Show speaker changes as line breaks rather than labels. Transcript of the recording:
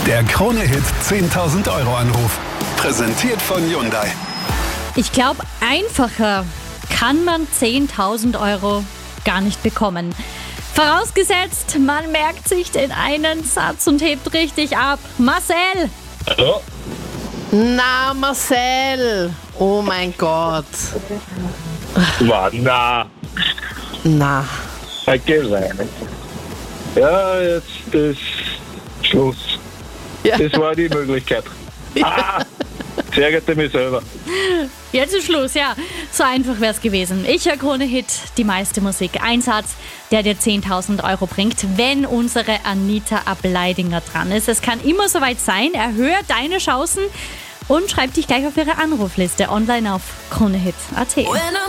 Der Krone-Hit 10.000 Euro Anruf. Präsentiert von Hyundai.
Ich glaube, einfacher kann man 10.000 Euro gar nicht bekommen. Vorausgesetzt, man merkt sich den einen Satz und hebt richtig ab. Marcel!
Hallo?
Na, Marcel! Oh mein Gott.
Na, geh rein. Ja, jetzt ist Schluss.
Ja.
Das war die Möglichkeit. Ich ärgerte mich selber.
Jetzt ist Schluss, ja. So einfach wäre es gewesen. Ich höre Krone-Hit, die meiste Musik. Ein Satz, der dir 10.000 Euro bringt, wenn unsere Anita Ableidinger dran ist. Es kann immer soweit sein. Erhöhe deine Chancen und schreib dich gleich auf ihre Anrufliste online auf kronehit.at.